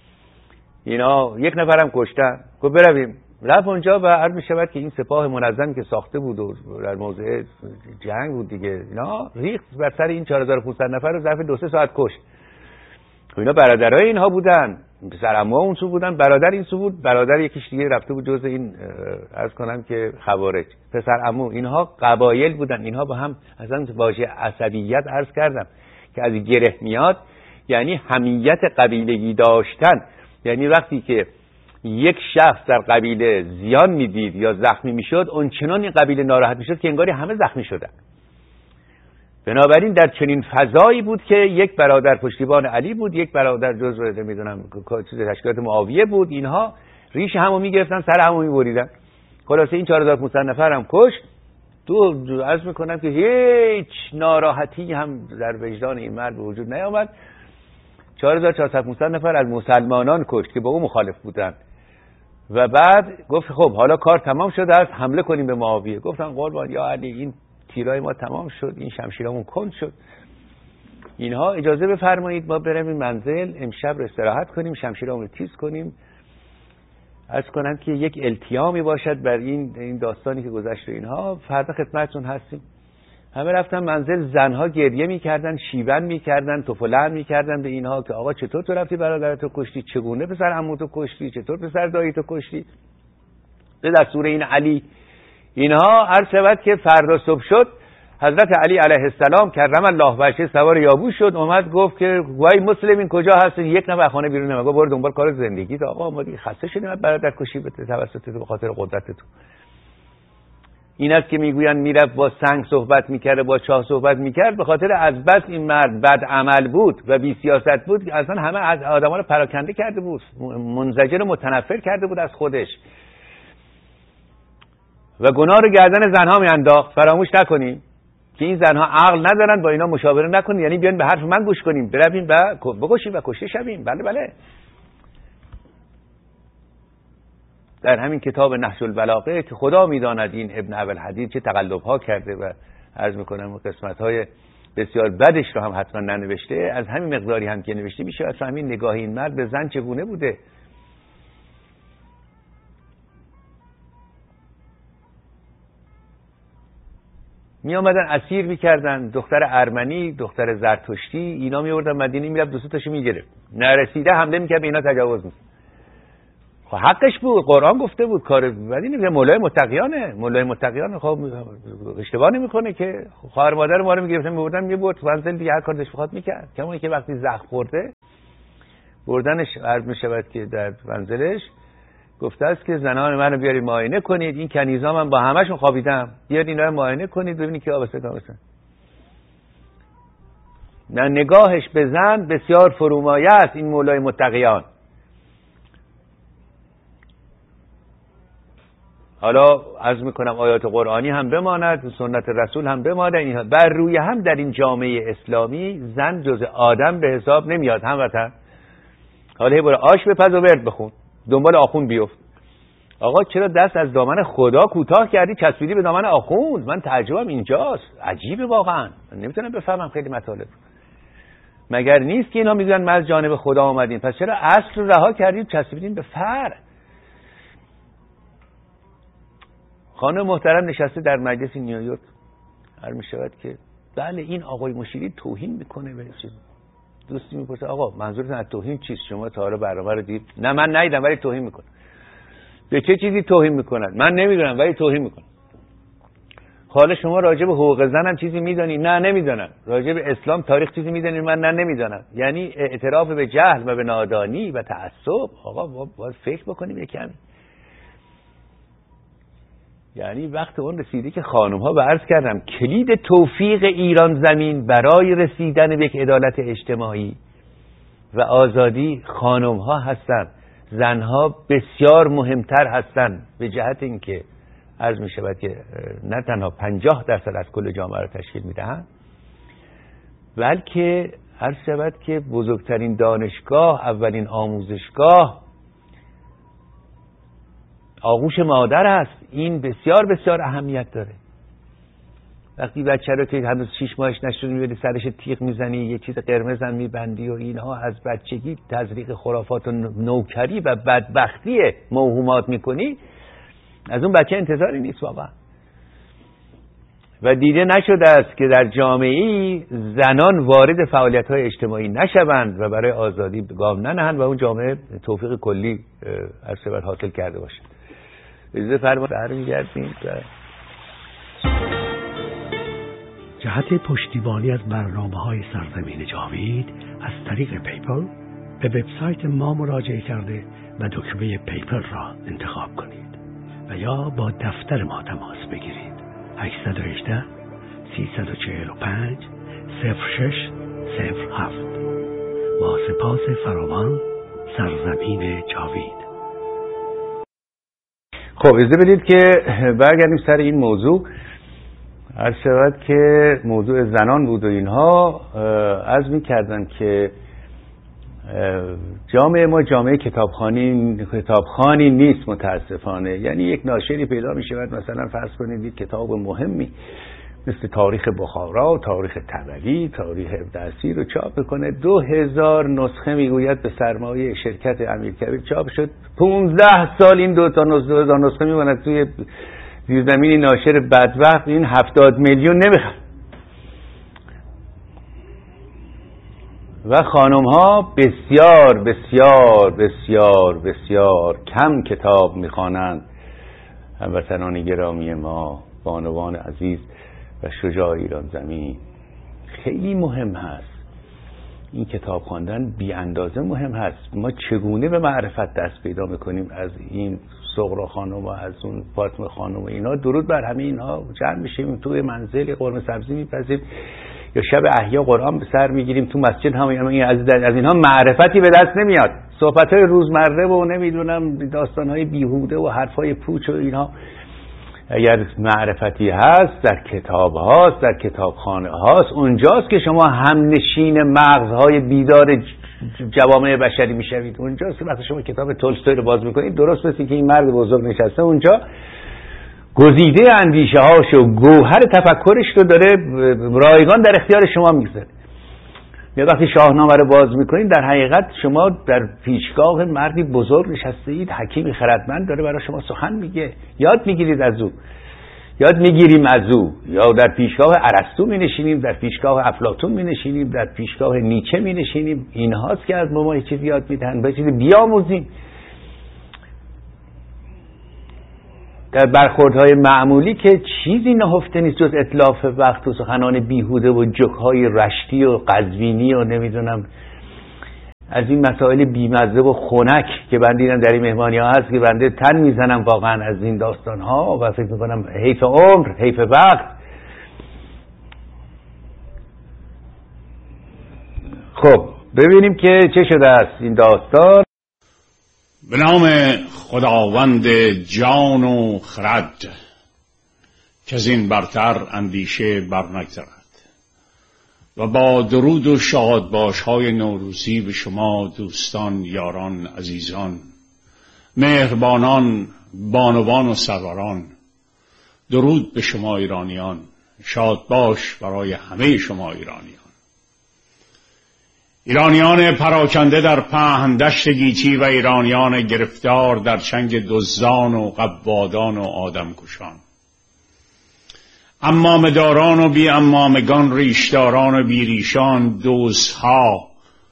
اینا یک نفرم کشتن. گفت برویم. رفت اونجا و عرض میشود که این سپاه منظمی که ساخته بود و در موضع جنگ بود دیگه، اینا ریخت بر سر این 4500 نفر رو ظرف 2-3 ساعت کشت. اینا برادرای اینها بودن، پسر عمو اون سو بودن، برادر این سو بود، برادر یکیش دیگه رفته بود جزء این عرض کنم که خوارج، پسر عمو. اینها قبایل بودن، اینها با هم اصلا واژه عصبیت عرض کردم که از گره میاد، یعنی حمیت قبیلگی داشتن. یعنی وقتی که یک شخص در قبیله زیان میدید یا زخمی میشد اون چنان این قبیله ناراحت میشد که انگاری همه زخمی شدن. بنابراین در چنین فضایی بود که یک برادر پشتیبان علی بود، یک برادر جزو نمیدونم چیز تشکیلات معاویه بود، اینها ریش همو میگرفتن سر همو میبریدن. خلاصه این 4500 نفر هم کشت. تو عرض میکنم که هیچ ناراحتی هم در وجدان این مرد به وجود نیامد. 4400 نفر از مسلمانان کشت که با او مخالف بودن. و بعد گفت خب حالا کار تمام شده است، حمله کنیم به معاویه. گفتن قربان یا علی این تیرای ما تمام شد، این شمشیرامون کند شد، اینها اجازه بفرمایید ما بریم این منزل امشب استراحت کنیم، شمشیرامون رو تیز کنیم. عرض کنم که یک التیامی باشد بر این داستانی که گذشته، اینها فردا خدمتتون هستیم. همه رفتن منزل، زنها گریه میکردن، شیون میکردن، توفلن میکردن به اینها که آقا چطور تو رفتی برادرتو کشتی، چگونه پسر عموتو کشتی، چطور پسر داییتو کشتی. به دستور این علی اینها هر شود که فردا صبح شد حضرت علی علیه السلام کرم الله وجهه سوار یابو شد، اومد گفت که وای مسلمین کجا هستین؟ یک نفر خانه بیرون نمیگه، برو دنبال کار زندگی. آقا ما دیگه خسته شدیم برادر کشی به توسط تو به خاطر قدرت تو. این است که میگویند میرفت با سنگ صحبت میکرد، با چاه صحبت میکرد، به خاطر از بس این مرد بد عمل بود و بی سیاست بود که اصلا همه از آدما رو پراکنده کرده بود، منزجر و متنفر کرده بود از خودش و گناه رو گردن زنها میانداخت. فراموش نکنیم که این زنها عقل ندارن، با اینا مشاوره نکنید، یعنی بیان به حرف من گوش کنیم، برویم و بکشیم و کشته شویم. بله در همین کتاب نهج البلاغه که خدا میداند این ابن ابوالحدید چه تقلب‌ها کرده و عرض میکنم قسمت‌های بسیار بدش رو هم حتما ننوشته، از همین مقداری هم که نوشته میشه از همین نگاه این مرد به زن چگونه بوده. می آمدن اسیر میکردن، دختر ارمنی، دختر زرتشتی، اینا می آوردن مدینه، میرفت دو تاشو میگرفت، نرسیده حمله میکرد به اینا، تجاوز میکرد. خب حقش بود، قرآن گفته بود کار بدی نیست. مولای متقیانه، مولای متقیان خب اشتباه نمیکنه که. خواهر مادر ما رو میگرفتن میبردن میبرد منزل دیگه، هر کار دلش بخواد میکرد. کما که وقتی زخم خورده بردنش عرض میشود که در منزلش گفته است که زنان منو بیارید معاینه کنید، این کنیزا من با همشون خوابیدم، بیارید اینا رو معاینه کنید ببینید که آبسته کامسن. نه نگاهش به زن بسیار فرومایه است این مولای متقیان. حالا عرض میکنم آیات قرآنی هم بماند، سنت رسول هم بماند، اینها بر روی هم در این جامعه اسلامی زن جز آدم به حساب نمیاد. هموطن حالا برو آش بپز و ورد بخون، دنبال آخوند بیفت. آقا چرا دست از دامن خدا کوتاه کردی چسبیدی به دامن آخوند؟ من تعجبم اینجاست، عجیبه واقعا، من نمیتونم بفهمم خیلی مطالب. مگر نیست که اینا میگن ما از جانب خدا آمدیم، پس چرا اصل رها کردیم چسبیدیم به فرع؟ خانم محترم نشسته در مجلس نیویورک، هر میشود که بله این آقای مشیری توهین میکنه به چیز. دوستی میپرسه آقا منظورتون از توهین چیست؟ شما تا حالا برنامه رو دید؟ نه من ندیدم ولی توهین میکنه. به چه چیزی توهین میکنن؟ من نمیدونم ولی توهین میکنن. حالا شما راجع به حقوق زن هم چیزی میدونی؟ نه نمیدونم. راجع به اسلام تاریخ چیزی میدونی؟ من نه نمیدونم. یعنی اعتراف به جهل و به نادانی و تعصب. آقا باید فکر بکنیم یکم. یعنی وقت اون رسیده که خانم ها، به عرض کردم کلید توفیق ایران زمین برای رسیدن به یک عدالت اجتماعی و آزادی خانم ها هستند. زنها بسیار مهمتر هستند به جهت اینکه عرض می شود که نه تنها 50% از کل جامعه را تشکیل می دهند، بلکه عرض شود که بزرگترین دانشگاه، اولین آموزشگاه آغوش مادر است. این بسیار بسیار اهمیت داره. وقتی بچه رو که هنوز 6 ماهش نشده میبری سرش تیغ میزنی، یه چیز قرمز هم میبندی و اینها، از بچگی تزریق خرافات و نوکری و بدبختی موهومات میکنی، از اون بچه انتظاری نیست واقعا. و دیده نشده است که در جامعه‌ای زنان وارد فعالیت‌های اجتماعی نشوند و برای آزادی گام ننهند و اون جامعه توفیق کلی عرصه حاصل کرده باشه. اجازه فرمایید برمیگردیم. جهت پشتیبانی از برنامه‌های سرزمین جاوید از طریق پیپل به وبسایت ما مراجعه کرده و دکمه پیپل را انتخاب کنید و یا با دفتر ما تماس بگیرید. 818 345 0607. با سپاس فراوان، سرزمین جاوید. خب اجازه بدید که برگردیم سر این موضوع. عرض شود که موضوع زنان بود و اینها. عرض می‌کردم که جامعه ما جامعه کتابخوانی نیست متاسفانه. یعنی یک ناشری پیدا می‌شود مثلا فرض کنید یک کتاب مهمی مثل تاریخ بخارا، تاریخ طبری، تاریخ ابن رو چاپ کنه، 2000 نسخه میگوید به سرمایه شرکت امیرکبیر چاپ شد. 15 سال این 2000 نسخه میماند توی زیرزمین ناشر بدبخت. این 70 میلیون نمیخواد. و خانم ها بسیار بسیار بسیار بسیار کم کتاب میخوانند. هموطنان گرامی ما، بانوان عزیز و شجاع ایران زمین، خیلی مهم هست این کتاب خواندن، بی اندازه مهم هست. ما چگونه به معرفت دست پیدا میکنیم؟ از این صغرا خانم و از اون فاطمه خانم و اینا، درود بر همه اینها جمع میشیم توی منزل قرمه سبزی میپزیم یا شب احیا قرآن به سر میگیریم تو مسجد. هم از اینها معرفتی به دست نمیاد. صحبت‌های روزمره و نمیدونم داستان‌های بیهوده و حرفای پوچ و اینها اگر معرفتی هست در کتاب هاست، در کتابخانه هاست، اونجاست که شما همنشین مغزهای بیدار جوامع بشری میشوید. اونجاست که وقتی شما کتاب تولستوی رو باز میکنید، درست مثل که این مرد بزرگ نشسته اونجا گزیده اندیشه هاش و گوهر تفکرش رو داره رایگان در اختیار شما میگذاره. یا وقتی شاهنامه رو باز میکنید، در حقیقت شما در پیشگاه مردی بزرگ نشسته اید، حکیمی خردمند داره برای شما سخن میگه، یاد میگیرید از او، یاد میگیریم از او. یا در پیشگاه ارسطو مینشینیم، در پیشگاه افلاطون مینشینیم، در پیشگاه نیچه مینشینیم. اینهاست که از ما چیزی یاد میدن، به چیزی بیاموزیم. در برخوردهای معمولی که چیزی نهفته نیست جز اتلاف وقت و سخنان بیهوده و جوک‌های رشتی و قزوینی و نمیدونم از این مسائل بیمزه و خنک که من دیدم در این مهمانی ها هست که بنده تن میزنم واقعا از این داستان ها و فکر میکنم حیف عمر، حیف وقت. خب ببینیم که چه شده است این داستان. به نام خداوند جان و خرد که از این برتر اندیشه بر نگذرد و با درود و شادباش‌های نوروزی به شما دوستان، یاران، عزیزان، مهربانان، بانوان و سروران، درود به شما ایرانیان، شادباش برای همه شما ایرانیان پراکنده در پهن دشت گیتی و ایرانیان گرفتار در چنگ دزدان و قوادان و آدمکشان، امامداران و بی امامگان، ریشداران و بی ریشان، دزدها،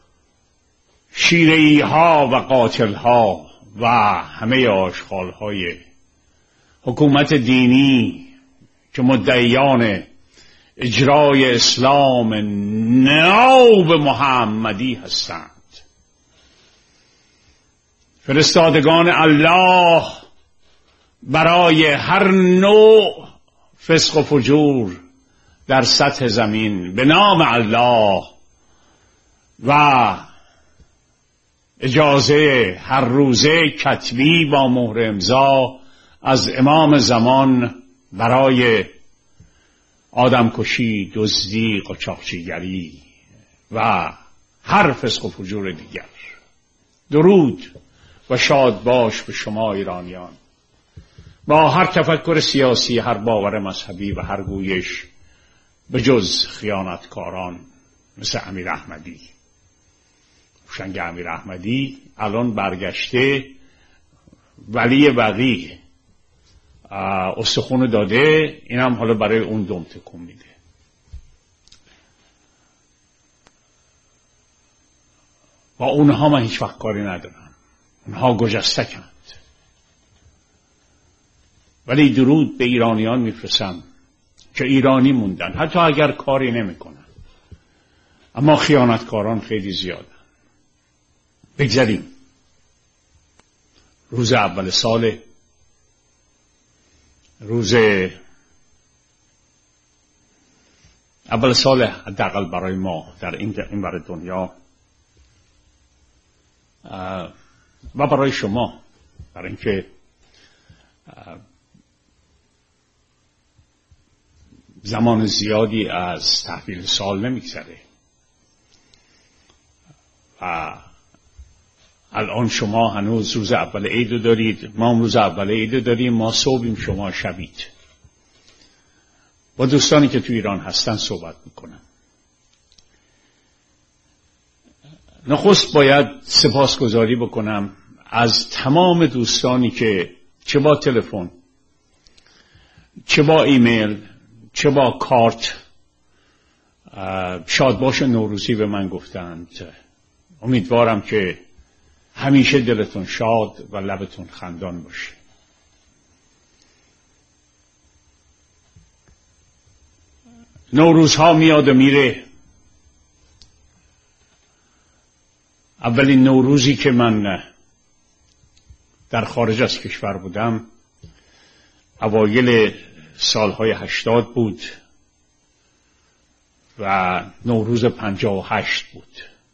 شیره‌ای‌ها و قاتلها و همه آشغال‌های حکومت دینی که مدعیان اجرای اسلام ناب محمدی هستند. فرستادگان الله برای هر نوع فسق و فجور در سطح زمین به نام الله و اجازه هر روزه کتبی با مهر امضا از امام زمان برای آدمکشی، دزدی، قاچاقچیگری و هر فسق و فجور دیگر. درود و شاد باش به شما ایرانیان، با هر تفکر سیاسی، هر باور مذهبی و هر گویش به جز خیانتکاران مثل امیر احمدی. شنگ امیر احمدی الان برگشته ولی بقی استخون داده، اینم حالا برای اون دم تکون میده. با اونها من هیچ وقت کاری ندارم، اونها گجستکند. ولی درود به ایرانیان میفرستم که ایرانی موندن، حتی اگر کاری نمیکنن، اما خیانتکاران خیلی زیادن. بگذاریم روز اول سال، روز اول سال حداقل برای ما در این برای دنیا و برای شما، برای اینکه زمان زیادی از تحویل سال نمیگذره و الان شما هنوز روز اول عید دارید، ما روز اول عید داریم، ما صبحیم شما شبید. با دوستانی که تو ایران هستن صحبت میکنم. نخست باید سپاسگزاری بکنم از تمام دوستانی که چه با تلفن، چه با ایمیل، چه با کارت شادباش نوروزی به من گفتند. امیدوارم که همیشه دلتون شاد و لبتون خندان باشه. نوروزها میاد و میره. اولین نوروزی که من در خارج از کشور بودم اوایل سالهای 80 بود و نوروز 58 بود.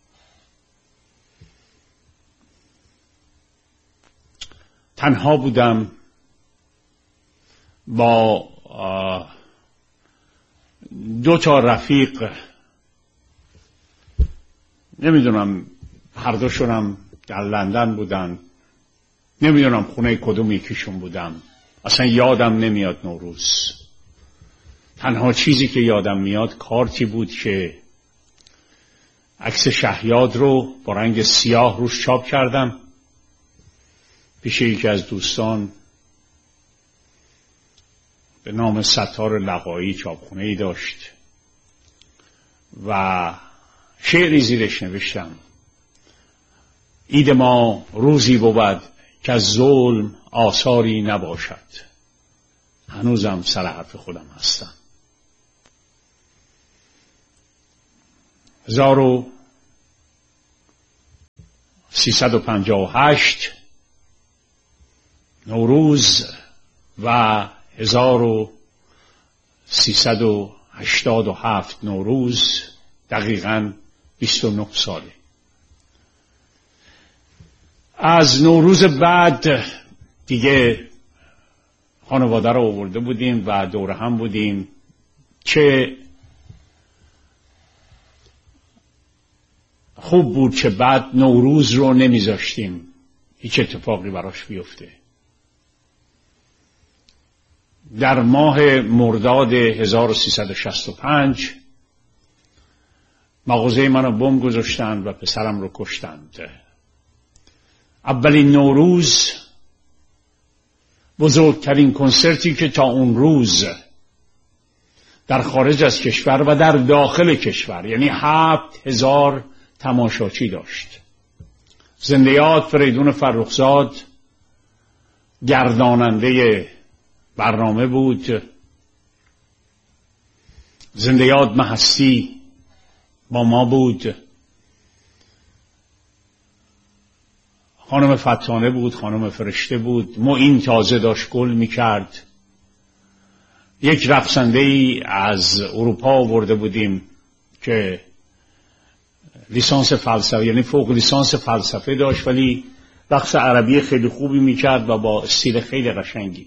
تنها بودم با 2 تا رفیق، نمیدونم هر دوشونم در لندن بودن، نمیدونم خونه کدوم یکیشون بودم، اصلا یادم نمیاد نوروز. تنها چیزی که یادم میاد کارتی بود که عکس شهیاد رو با رنگ سیاه روش چاپ کردم پیش یکی از دوستان به نام ستار لقایی، چاپخونه‌ای داشت و شعری زیرش نوشتم: عید ما روزی بود که از ظلم آثاری نباشد، هنوزم سر حرف خودم هستم. 1358 نوروز و 1387 نوروز، دقیقاً 29 ساله. از نوروز بعد دیگه خانواده رو آورده بودیم و دور هم بودیم که خوب بود که بعد نوروز رو نمیذاشتیم هیچ اتفاقی براش بیفته. در ماه مرداد 1365 مغازه منو بمب گذاشتند و پسرم رو کشتند. اولین نوروز، بزرگترین کنسرتی که تا اون روز در خارج از کشور و در داخل کشور، یعنی 7000 تماشاچی داشت. زنده یاد فریدون فرخزاد گرداننده برنامه بود. زنده یاد مهستی با ما بود. خانم فتانه بود، خانم فرشته بود. معین تازه داشت گل میکرد. یک رقصنده ای از اروپا آورده بودیم که لیسانس فلسفه، یعنی فوق لیسانس فلسفه داشت، ولی رقص عربی خیلی خوبی میکرد و با استیل خیلی قشنگی.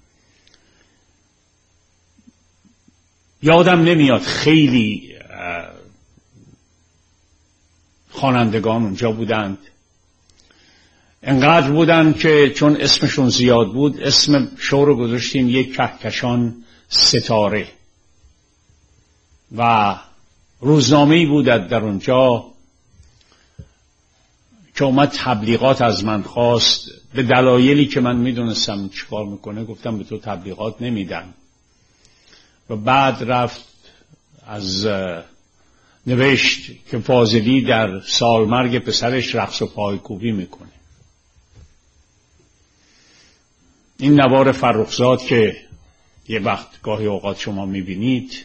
یادم نمیاد خیلی خوانندگان اونجا بودند. انقدر بودن که چون اسمشون زیاد بود اسم شو رو گذاشتیم یک کهکشان ستاره و روزنامه‌ای بود در اونجا که اومد تبلیغات از من خواست. به دلایلی که من میدونستم چیکار میکنه گفتم به تو تبلیغات نمیدم و بعد رفت از نوشت که فاضلی در سالمرگ پسرش رقص و پایکوبی میکنه. این نوار فرخزاد که یه وقت گاهی اوقات شما میبینید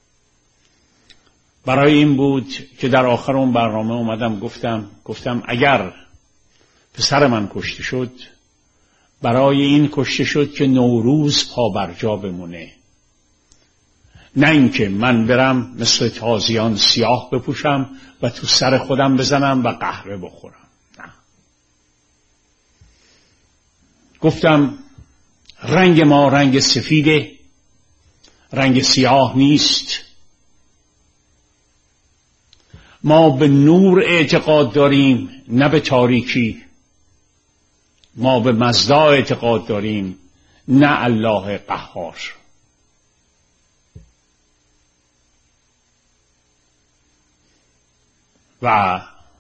برای این بود که در آخر اون برنامه اومدم گفتم اگر پسر من کشته شد برای این کشته شد که نوروز پا بر جا بمونه، نه اینکه من برم مثل تازیان سیاه بپوشم و تو سر خودم بزنم و قهوه بخورم. نه. گفتم رنگ ما رنگ سفیده، رنگ سیاه نیست. ما به نور اعتقاد داریم نه به تاریکی. ما به مزدا اعتقاد داریم نه الله قهار. و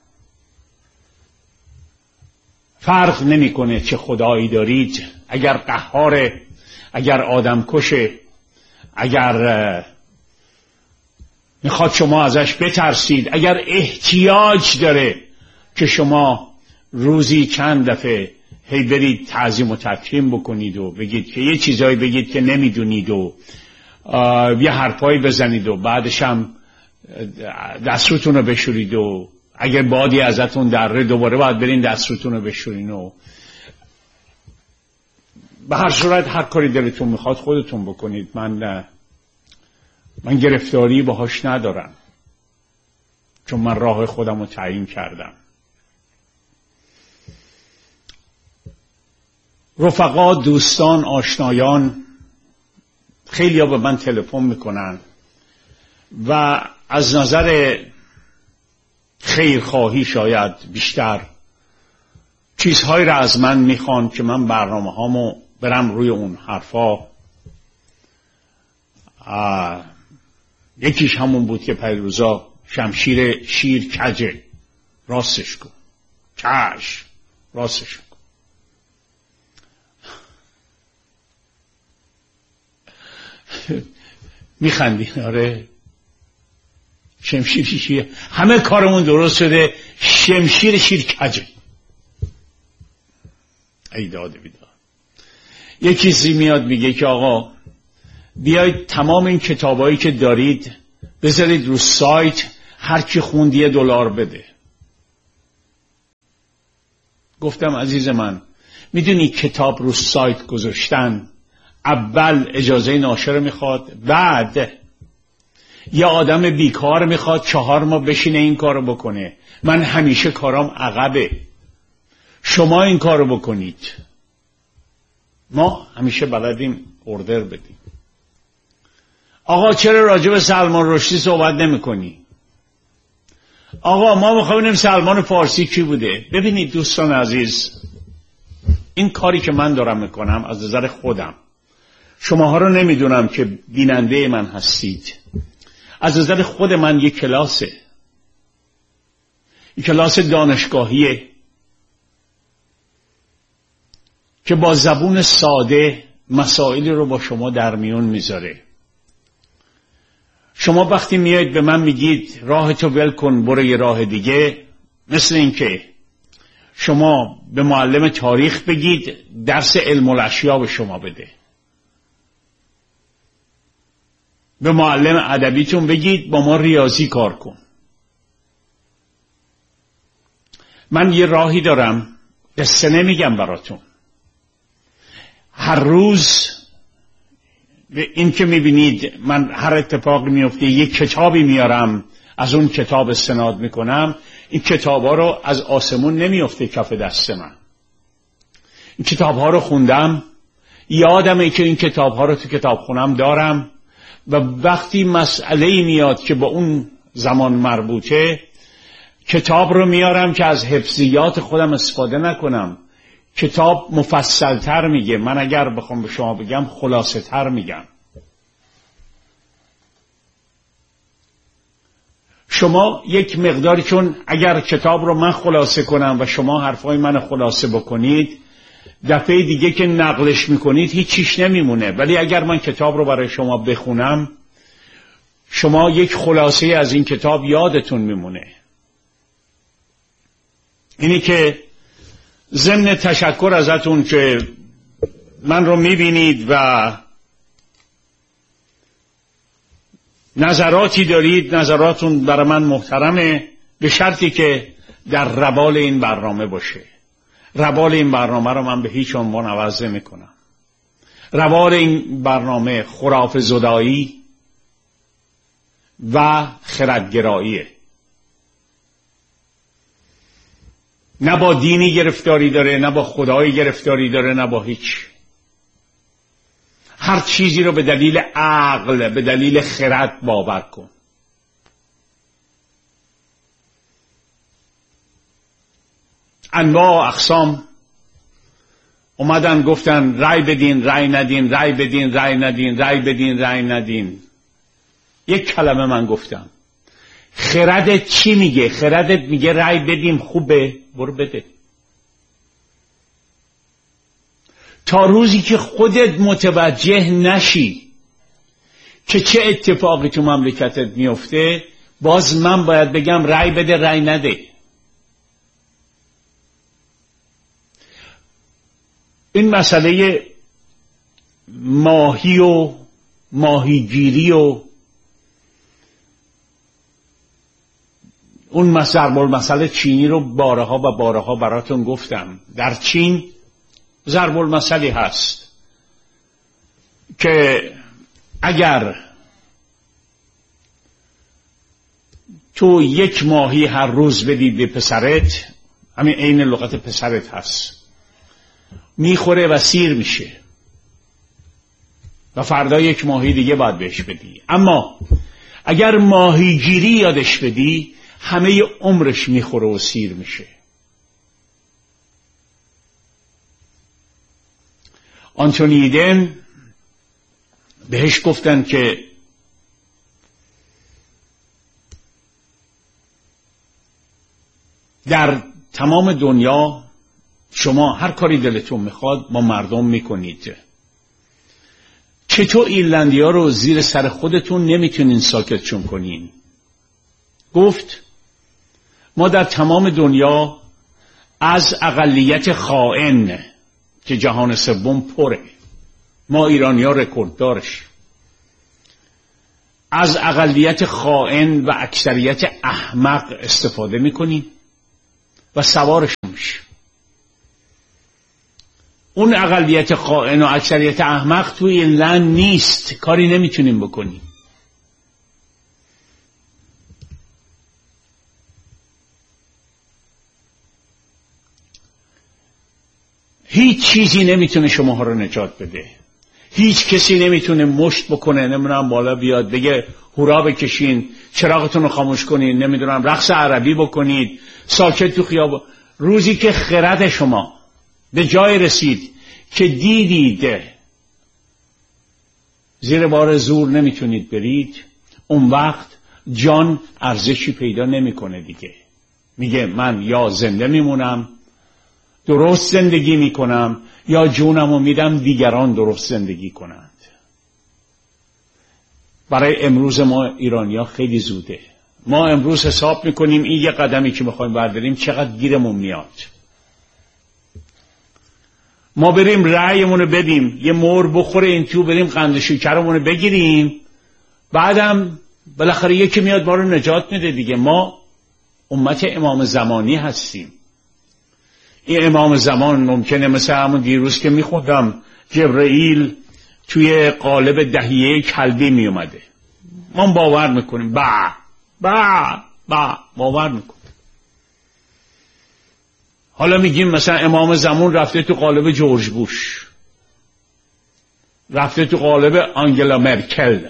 فرق نمیکنه چه خدایی دارید، اگر قهاره، اگر آدم کشه، اگر میخواد شما ازش بترسید، اگر احتیاج داره که شما روزی چند دفعه هی برید تعظیم و تکریم بکنید و بگید که یه چیزایی بگید که نمیدونید و یه حرفایی بزنید و بعدش هم دستروتون رو بشورید و اگر بادی ازتون دره دوباره باید برین دستروتون رو بشورین و به هر صورت هر کاری دلتون میخواد خودتون بکنید. من گرفتاری باهاش ندارم چون من راه خودم رو تعیین کردم. رفقا، دوستان، آشنایان خیلی ها به من تلفن میکنن و از نظر خیرخواهی شاید بیشتر چیزهایی را از من میخوان که من برنامه هامو برم روی اون حرفا. یکیش همون بود که پیروزا شمشیر شیر کجه، راستش کن، چشم راستش کن. میخندی؟ آره، شمشیر شیر، همه کارمون درست شده، شمشیر شیر کجه. ای داده بیداد. یه کسی میاد میگه که آقا بیایید تمام این کتابایی که دارید بذارید رو سایت، هر کی خوند $1 بده. گفتم عزیز من، میدونی کتاب رو سایت گذاشتن اول اجازه ناشر میخواد، بعد یه آدم بیکار میخواد 4 ماه بشینه این کارو بکنه. من همیشه کارام عقبه، شما این کارو بکنید. ما همیشه بلدیم اوردر بدیم. آقا چرا راجع به سلمان رشدی صحبت نمی کنی؟ آقا ما میخوایم ببینیم سلمان فارسی کی بوده. ببینید دوستان عزیز، این کاری که من دارم میکنم از نظر خودم، شماها رو نمیدونم که بیننده من هستید، از نظر خود من یک کلاسه، یک کلاس دانشگاهیه که با زبون ساده مسائلی رو با شما در میون میذاره. شما وقتی میایید به من میگید راه تو ول کن برو یه راه دیگه، مثل این که شما به معلم تاریخ بگید درس علم الاشیا به شما بده، به معلم ادبیتون بگید با ما ریاضی کار کن. من یه راهی دارم، قصه نمیگم براتون. هر روز این که میبینید من هر اتفاقی میفته یک کتابی میارم، از اون کتاب استناد میکنم. این کتابا رو از آسمون نمیفته کف دست من. این کتابها رو خوندم، یادمه که این کتابها رو تو کتابخونم دارم و وقتی مسئله‌ای میاد که با اون زمان مربوطه، کتاب رو میارم که از حفظیات خودم استفاده نکنم. کتاب مفصل تر میگه، من اگر بخوام به شما بگم خلاصه تر میگم. شما یک مقداری، چون اگر کتاب رو من خلاصه کنم و شما حرفای من خلاصه بکنید، دفعه دیگه که نقلش میکنید هیچ چیش نمیمونه. ولی اگر من کتاب رو برای شما بخونم، شما یک خلاصه از این کتاب یادتون میمونه. اینی که ضمن تشکر ازتون که من رو میبینید و نظراتی دارید، نظراتون برای من محترمه، به شرطی که در روال این برنامه باشه. روال این برنامه رو من به هیچ عنوان عوض نمی‌کنم. روال این برنامه خرافه زدایی و خردگراییه. نه با دینی گرفتاری داره، نه با خدایی گرفتاری داره، نه با هیچ. هر چیزی رو به دلیل عقل، به دلیل خرد باور کن. انواع اقسام اومدن گفتن رای بدین، رای ندین، رای بدین، رای ندین، رای بدین، رای ندین. یک کلمه من گفتم، خردت چی میگه؟ خردت میگه رای بدیم خوبه، برو بده. تا روزی که خودت متوجه نشی که چه اتفاقی تو مملکتت میفته، باز من باید بگم رای بده، رای نده. این مسئله ماهی و ماهیگیری و اون مسئله چینی رو بارها و بارها براتون گفتم. در چین ضرب المثلی هست که اگر تو 1 ماهی هر روز بدی به پسرت، همین عین لغت پسرت هست، میخوره و سیر میشه و فردا 1 ماهی دیگه باید بهش بدی. اما اگر ماهیگیری یادش بدی، همه عمرش میخوره و سیر میشه. آنتونی ایدن بهش گفتن که در تمام دنیا شما هر کاری دلتون میخواد با مردم میکنید، چطور ایرلندی‌ها رو زیر سر خودتون نمیتونین ساکتشون کنین؟ گفت ما در تمام دنیا از اقلیت خائن که جهان سوم پره، ما ایرانی‌ها رکورددارش. از اقلیت خائن و اکثریت احمق استفاده میکنیم و سوارشون میشیم. اون اقلیت خائن و اکثریت احمق توی این لند نیست، کاری نمیتونیم بکنیم. هیچ چیزی نمیتونه شماها رو نجات بده. هیچ کسی نمیتونه مشت بکنه، نمیدونم بالا بیاد بگه هورا بکشین، چراغتون رو خاموش کنین، نمیدونم رقص عربی بکنید، ساکت تو خیابان. روزی که خرد شما به جای رسید که دیدید زیر بار زور نمیتونید برید، اون وقت جان ارزشی پیدا نمیکنه دیگه. میگه من یا زنده میمونم درست زندگی میکنم یا جونمو میدم دیگران درست زندگی کنند. برای امروز ما ایرانی‌ها خیلی زوده. ما امروز حساب میکنیم این یه قدمی که میخوایم برداریم چقدر گیرمون میاد. ما بریم رأیمونو بدیم، یه مور بخوره این تو، بریم قند شکرمونو بگیریم، بعدم بالاخره یکی میاد ما رو نجات میده دیگه. ما امت امام زمانی هستیم. این امام زمان ممکنه مثل همون دیروز که میخوندم جبرائیل توی قالب دهیه کلبی میومده، ما باور میکنیم باور میکنیم. حالا میگیم مثلا امام زمان رفته تو قالب جورج بوش، رفته تو قالب آنگلا مرکل،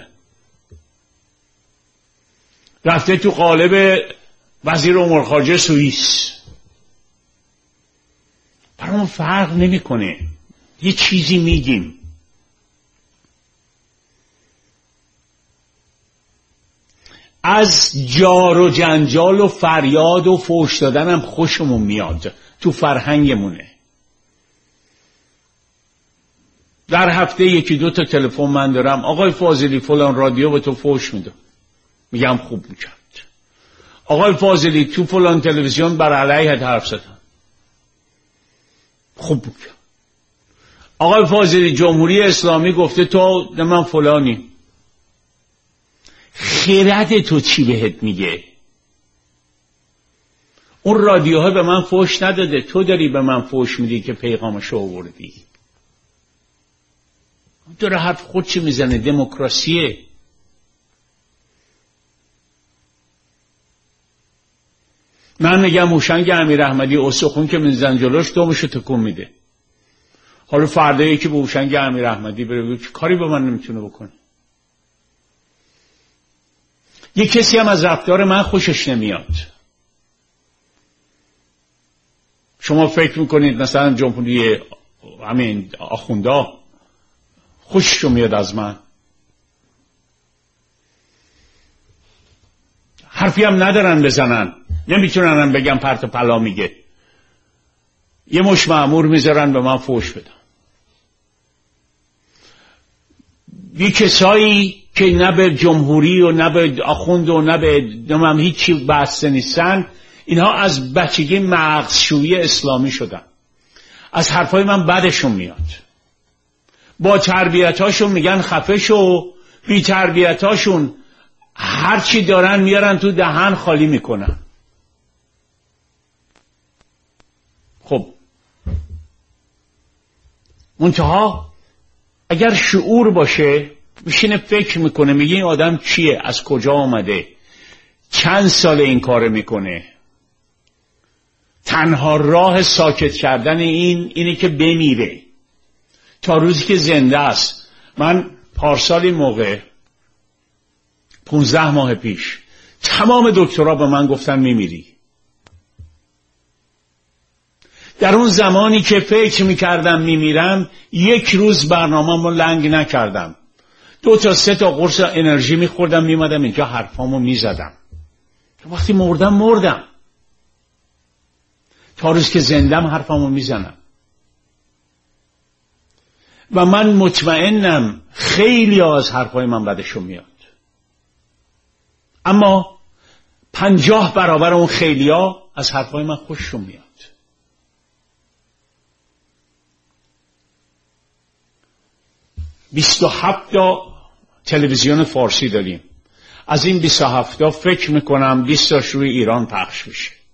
رفته تو قالب وزیر امور خارجه سوئیس. برامون فرق نمیکنه، یه چیزی میگیم. از جار و جنجال و فریاد و فحش دادن هم خوشمون میاد، تو فرهنگمونه. در هفته یکی دو تا تلفن من دارم، آقای فاضلی فلان رادیو به تو فحش میده، میگم خوب میکرد. آقای فاضلی تو فلان تلویزیون بر علیه حرف زدن، خوب میکرد. آقای فاضلی جمهوری اسلامی گفته تو من فلانی. خیرت تو چی بهت میگه؟ اون رادیوها به من فحش نداده، تو داری به من فحش میدی که پیغامشو آوردی. داره حرف خود چی میزنه، دموکراسیه. من میگم هوشنگ امیراحمدی استخون که میزنن جلوش دومشو تکون میده. حالا فردایی که به هوشنگ امیراحمدی بره کاری به من نمیتونه بکنه. یه کسی هم از رفتار من خوشش نمیاد. شما فکر میکنید مثلا جمهوری همین آخوندا خوششون میاد از من؟ حرفی هم ندارن بزنن، نمیتونن هم بگم پرت و پلا میگه. یه مش مأمور میذارن به من فحش بدن. یه کسایی که نه به جمهوری و نه به آخوند و نه به هیچی بسته نیستن، اینها از بچگی مغزشویی اسلامی شدن. از حرفای من بدشون میاد. با تربیتاشون میگن خفه شو، بی تربیتاشون هرچی دارن میارن تو دهن خالی میکنن. خب منتها اگر شعور باشه میشینه فکر میکنه، میگه این آدم چیه، از کجا آمده، چند سال این کار میکنه. تنها راه ساکت کردن اینه که بمیره تا روزی که زنده است. من پارسال این موقع 15 ماه پیش تمام دکترها به من گفتن میمیری. در اون زمانی که فکر میکردم میمیرم، یک روز برنامه‌مو لنگ نکردم، 2 تا 3 تا قرص انرژی میخوردم، میمدم اینجا حرفامو میزدم. وقتی مردم تا روز که زندم حرفامو میزنم. و من مطمئنم خیلی از حرفای من بدشون میاد، اما 50 برابر اون خیلیا از حرفای من خوششون میاد. « 27 تا تلویزیون فارسی داریم. از این 27 فکر میکنم 20 تاش روی ایران پخش میشه.